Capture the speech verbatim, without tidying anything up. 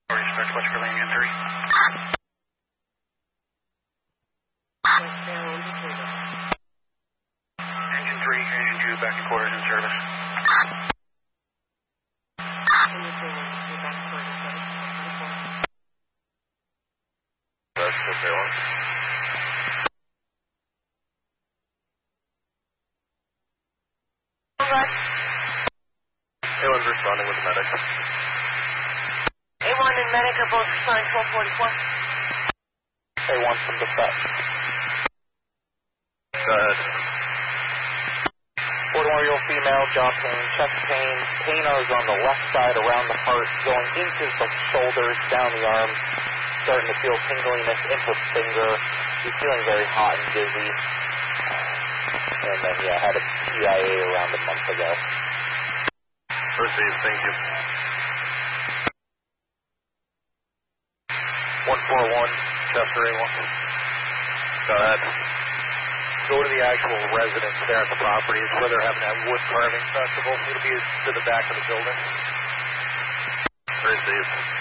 Respect West Virginia three. Engine three, engine two, back in quarters in service. That's what they want. A one's responding with the medic. A one and medic are both assigned twelve forty-four. A one from dispatch. Go ahead. Forty-one-year-old female, jaw pain, chest pain. Pain is on the left side around the heart, going into the shoulders, down the arm. Starting to feel tingliness in her finger. She's feeling very hot and dizzy. And then, yeah, had a T I A around a month ago. Proceed, thank you. one four one, Chester A one. Go ahead. Go to the actual residence there at the property. It's where they're having that wood carving festival. It'll be to the back of the building. Proceed.